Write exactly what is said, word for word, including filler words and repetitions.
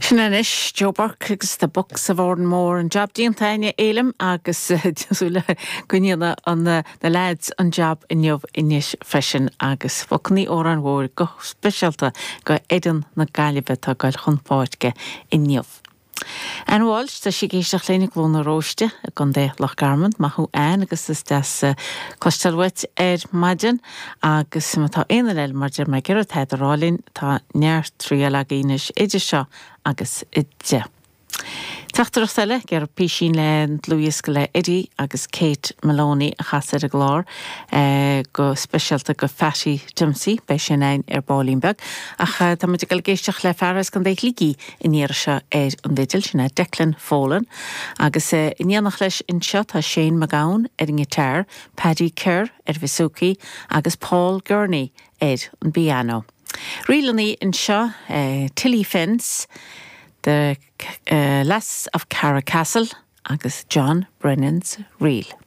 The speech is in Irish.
Sinnis Joe Burke agus the books of Orden Moore and job díontaine élam agus súla gine an the lads an job inniuh inis freisin agus focaní ó an bhór go speisialta go éan na gaiileh tá gail chunpáidge inniuh. An bháil tá si géisteach lénig glóna róiste a gan dé lech garmant maithú an agus is des costalweit ar maidin agus tá éana leil mar deir me gur a rálinn tá near tríal a géinis idir seo agus ide. Teachtar selle gur písín le Louis go le Eddie agus Kate Maloney a chasar a glár eh, go speisialta go Fatty Dempsey bei sin ein ar Bálínbeg ach tá muid go géisteach le fearras gan déich lígi in éire se ar an bhidil sinna Declan Fólan agus eh, in dhéanach leis in seo tá Shane McGowan ar an gitar, Paddy Kerr ar Visuki agus Paul Gurney ar an piano. Rialaní in seo eh, Tilly Fence, the uh, Lass of Carracastle agus John Brennan's Reel.